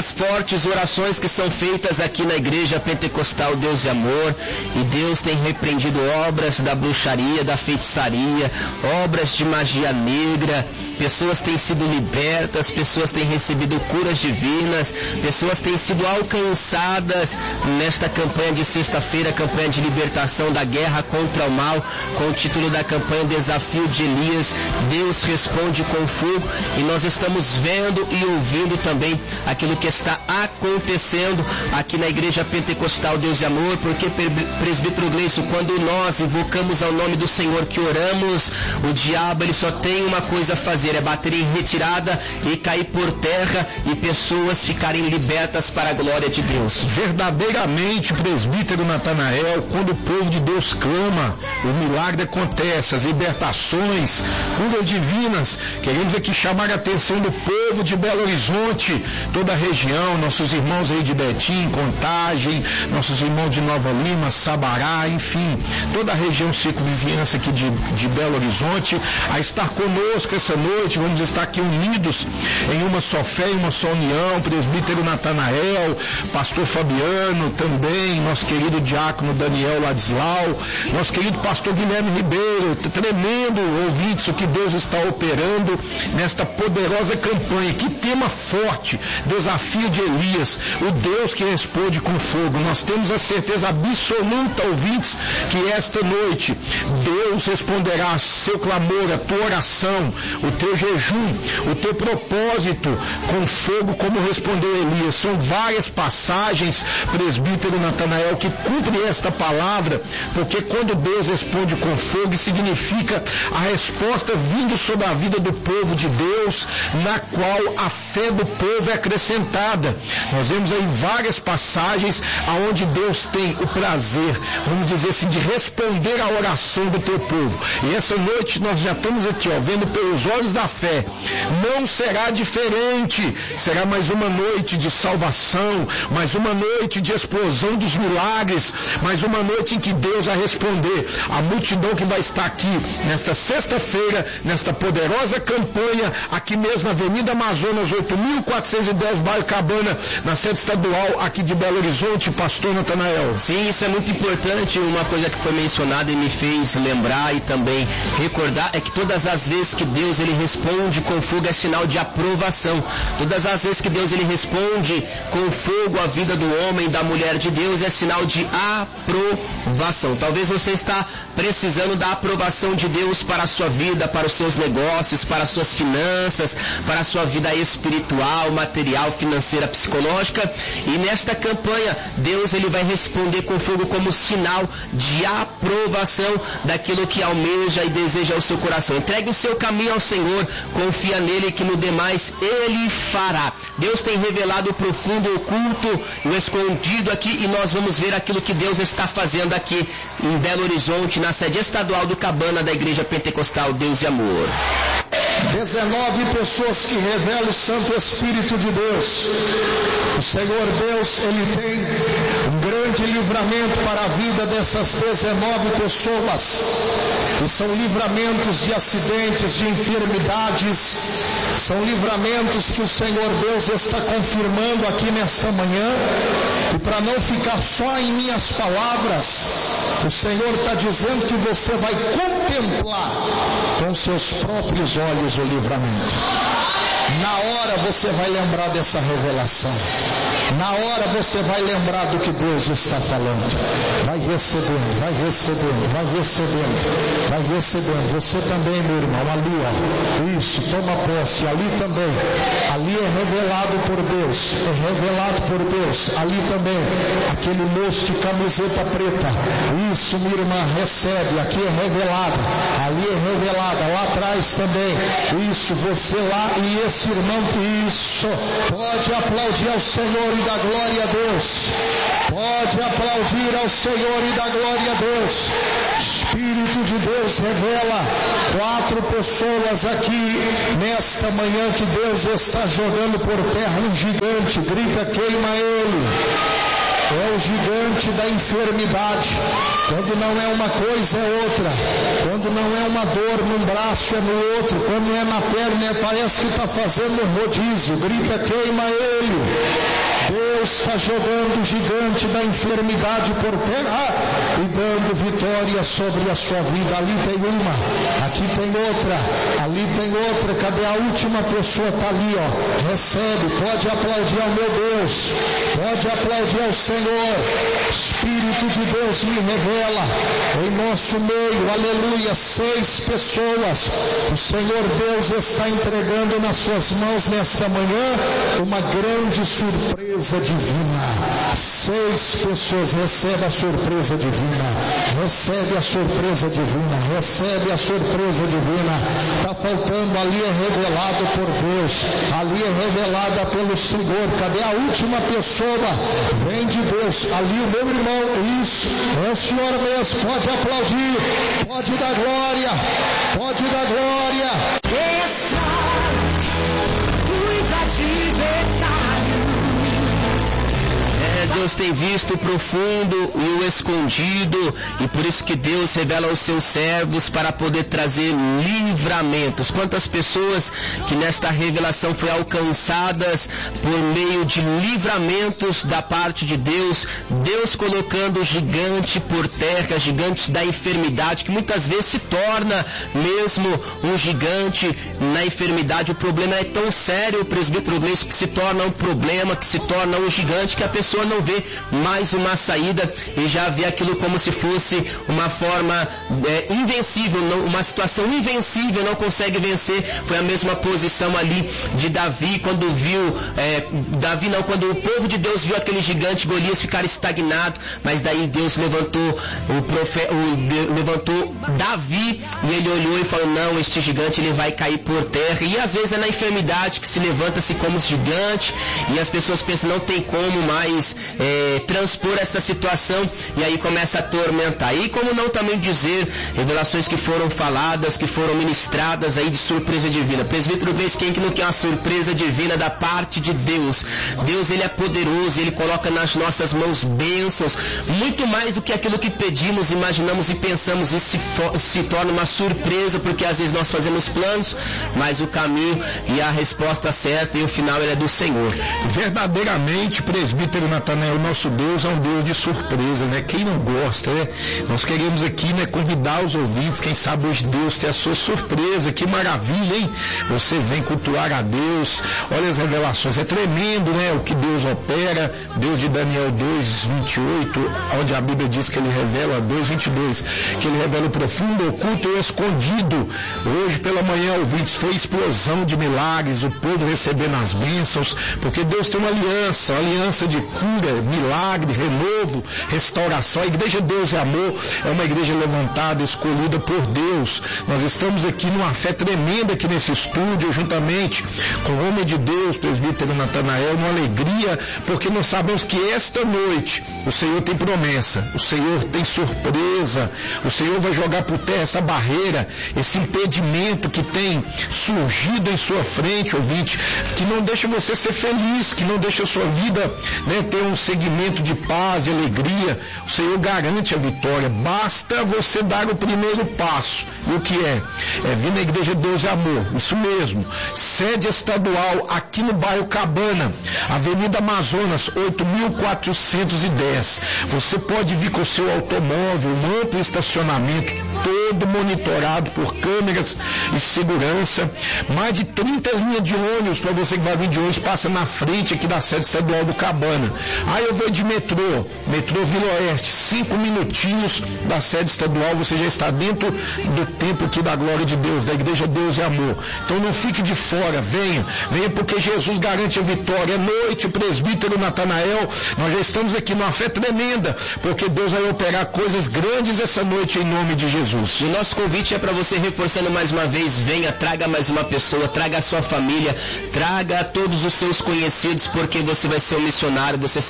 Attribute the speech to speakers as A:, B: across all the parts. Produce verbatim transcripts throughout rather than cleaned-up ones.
A: as fortes orações que são feitas aqui na Igreja Pentecostal Deus de Amor, e Deus tem repreendido obras da bruxaria, da feitiçaria, obras de magia negra. Pessoas têm sido libertas, pessoas têm recebido curas divinas, pessoas têm sido alcançadas nesta campanha de sexta-feira, campanha de libertação da guerra contra o mal, com o título da campanha Desafio de Elias. Deus responde com fogo, e nós estamos vendo e ouvindo também aquilo que está acontecendo aqui na Igreja Pentecostal Deus de Amor, porque, presbítero Gleison, quando nós invocamos ao nome do Senhor, que oramos, o diabo ele só tem uma coisa a fazer, é bater em retirada e cair por terra, e pessoas ficarem libertas para a glória de Deus.
B: Verdadeiramente, presbítero Natanael, quando o povo de Deus clama, o milagre acontece, as libertações, curas divinas. Queremos aqui chamar a atenção do povo de Belo Horizonte, toda a região, nossos irmãos aí de Betim, Contagem, nossos irmãos de Nova Lima, Sabará, enfim, toda a região circunvizinhança aqui de, de Belo Horizonte, a estar conosco essa noite. Vamos estar aqui unidos em uma só fé, em uma só união. Presbítero Natanael, pastor Fabiano também, nosso querido diácono Daniel Ladislau, nosso querido pastor Guilherme Ribeiro, tremendo ouvintes, o que Deus está operando nesta poderosa campanha. Que tema forte, Desafio de Elias, o Deus que responde com fogo. Nós temos a certeza absoluta, ouvintes, que esta noite Deus responderá ao seu clamor, a tua oração, o teu jejum, o teu propósito com fogo, como respondeu Elias. São várias passagens, presbítero Natanael, que cumprem esta palavra, porque quando Deus responde com fogo, significa a resposta vindo sobre a vida do povo de Deus, na qual a fé do povo é acrescentada. Nós vemos aí várias passagens aonde Deus tem o prazer, vamos dizer assim, de responder à oração do teu povo. E essa noite nós já estamos aqui, ó, vendo pelos olhos da fé. Não será diferente. Será mais uma noite de salvação, mais uma noite de explosão dos milagres, mais uma noite em que Deus vai responder. A multidão que vai estar aqui nesta sexta-feira, nesta poderosa campanha, aqui mesmo na Avenida Amazonas, oito mil quatrocentos e dez, bairro Cabana, na sede estadual aqui de Belo Horizonte, pastor Natanael.
A: Sim, isso é muito importante. Uma coisa que foi mencionada e me fez lembrar e também recordar é que todas as vezes que Deus ele responde com fogo é sinal de aprovação. Todas as vezes que Deus ele responde com fogo a vida do homem, da mulher de Deus, é sinal de aprovação. Talvez você está precisando da aprovação de Deus para a sua vida, para os seus negócios, para as suas finanças, para a sua vida espiritual, material, financeira, psicológica. E nesta campanha, Deus ele vai responder com fogo como sinal de aprovação daquilo que almeja e deseja o seu coração. Entregue o seu caminho ao Senhor, confia nele que no demais ele fará. Deus tem revelado o profundo, o oculto, o escondido aqui, e nós vamos ver aquilo que Deus está fazendo aqui em Belo Horizonte, na sede estadual do Cabana da Igreja Pentecostal Deus e Amor.
C: dezenove pessoas que revelam o Santo Espírito de Deus. O Senhor Deus, Ele tem um grande livramento para a vida dessas dezenove pessoas. E são livramentos de acidentes, de enfermidades. São livramentos que o Senhor Deus está confirmando aqui nesta manhã. E para não ficar só em minhas palavras, o Senhor está dizendo que você vai contemplar com seus próprios olhos o livramento. Na hora você vai lembrar dessa revelação. Na hora você vai lembrar do que Deus está falando. Vai recebendo, vai recebendo, vai recebendo, vai recebendo. Você também, meu irmão, ali, ó. Isso, toma posse. Ali também. Ali é revelado por Deus. É revelado por Deus. Ali também. Aquele moço de camiseta preta. Isso, minha irmã, recebe. Aqui é revelado. Ali é revelada. Lá atrás também. Isso, você lá e esse irmão, isso, pode aplaudir ao Senhor e dar glória a Deus, pode aplaudir ao Senhor e dar glória a Deus. Espírito de Deus revela quatro pessoas aqui nesta manhã que Deus está jogando por terra um gigante. Grita, queima ele. é o gigante da enfermidade. Quando não é uma coisa, é outra. Quando não é uma dor num braço, é no outro. Quando é na perna, é, parece que está fazendo um rodízio. Grita, queima ele. Deus está jogando o gigante da enfermidade por terra e dando vitória sobre a sua vida. Ali tem uma, aqui tem outra, ali tem outra. Cadê a última pessoa? Está ali, ó. Recebe, pode aplaudir ao meu Deus, pode aplaudir ao Senhor. Espírito de Deus me revela em nosso meio, aleluia, seis pessoas. O Senhor Deus está entregando nas suas mãos nesta manhã uma grande surpresa divina. Seis pessoas, recebe a surpresa divina, recebe a surpresa divina, recebe a surpresa divina. Está faltando, ali é revelado por Deus, ali é revelada pelo Senhor. Cadê a última pessoa? Vem de Deus, ali o meu irmão, isso, é o Senhor mesmo. Pode aplaudir, pode dar glória, pode dar glória.
D: Essa cuida de detalhe.
A: Deus tem visto o profundo e o escondido, e por isso que Deus revela aos seus servos para poder trazer livramentos. Quantas pessoas que nesta revelação foi alcançadas por meio de livramentos da parte de Deus, Deus colocando o gigante por terra, gigantes da enfermidade, que muitas vezes se torna mesmo um gigante na enfermidade. O problema é tão sério, presbítero Gleison, que se torna um problema, que se torna um gigante, que a pessoa não vê mais uma saída e já vê aquilo como se fosse uma forma é, invencível, não, uma situação invencível, não consegue vencer. Foi a mesma posição ali de Davi, quando viu, é, Davi não, quando o povo de Deus viu aquele gigante Golias ficar estagnado, mas daí Deus levantou o profe, o, levantou Davi, e ele olhou e falou, não, este gigante ele vai cair por terra. E às vezes é na enfermidade que se levanta-se como gigante, e as pessoas pensam, não tem como mais É, transpor essa situação, e aí começa a atormentar. E como não também dizer revelações que foram faladas, que foram ministradas aí de surpresa divina. Presbítero Gleison, quem que não quer uma surpresa divina da parte de Deus? Deus, ele é poderoso, ele coloca nas nossas mãos bênçãos, muito mais do que aquilo que pedimos, imaginamos e pensamos. Isso se, for, se torna uma surpresa, porque às vezes nós fazemos planos, mas o caminho e a resposta certa e o final ele é do Senhor.
B: Verdadeiramente, presbítero Natanael, o nosso Deus é um Deus de surpresa, né? Quem não gosta, né? Nós queremos aqui, né, convidar os ouvintes, quem sabe hoje Deus tem a sua surpresa. Que maravilha, hein? Você vem cultuar a Deus, olha as revelações, é tremendo, né? O que Deus opera. Deus de Daniel dois, vinte e oito, onde a Bíblia diz que ele revela, dois, vinte e dois, que ele revela o profundo, oculto e escondido. Hoje pela manhã, ouvintes, foi explosão de milagres, o povo recebendo as bênçãos, porque Deus tem uma aliança, uma aliança de cura, milagre, renovo, restauração. A igreja Deus é Amor é uma igreja levantada, escolhida por Deus. Nós estamos aqui numa fé tremenda aqui nesse estúdio, juntamente com o homem de Deus, presbítero Natanael, uma alegria, porque nós sabemos que esta noite o Senhor tem promessa, o Senhor tem surpresa, o Senhor vai jogar por terra essa barreira, esse impedimento que tem surgido em sua frente, ouvinte, que não deixa você ser feliz, que não deixa a sua vida, né, ter um segmento de paz, de alegria. O Senhor garante a vitória, basta você dar o primeiro passo. E o que é? É vir na igreja Deus é Amor, isso mesmo, sede estadual aqui no bairro Cabana, Avenida Amazonas, oito mil quatrocentos e dez. Você pode vir com o seu automóvel, um amplo estacionamento, todo monitorado por câmeras e segurança, mais de trinta linhas de ônibus, para você que vai vir de ônibus, passa na frente aqui da sede estadual do Cabana. Aí eu vou de metrô, metrô Vila Oeste, cinco minutinhos da sede estadual, você já está dentro do templo aqui da glória de Deus, da igreja Deus é Amor. Então não fique de fora, venha, venha porque Jesus garante a vitória. É noite, presbítero Natanael, nós já estamos aqui numa fé tremenda, porque Deus vai operar coisas grandes essa noite em nome de Jesus.
A: E o nosso convite é para você, reforçando mais uma vez, venha, traga mais uma pessoa, traga a sua família, traga todos os seus conhecidos, porque você vai ser um missionário, você está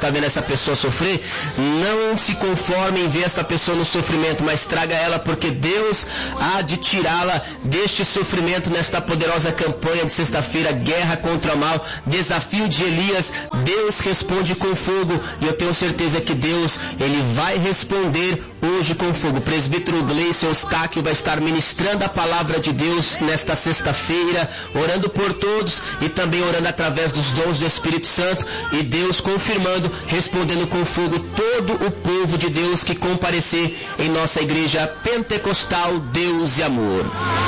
A: está vendo essa pessoa sofrer, não se conforme em ver esta pessoa no sofrimento, mas traga ela, porque Deus há de tirá-la deste sofrimento nesta poderosa campanha de sexta-feira, guerra contra o mal, desafio de Elias. Deus responde com fogo, e eu tenho certeza que Deus, ele vai responder hoje com fogo. O presbítero Gleison Eustáquio vai estar ministrando a palavra de Deus nesta sexta-feira, orando por todos e também orando através dos dons do Espírito Santo, e Deus confirmando, respondendo com fogo todo o povo de Deus que comparecer em nossa igreja pentecostal Deus e Amor.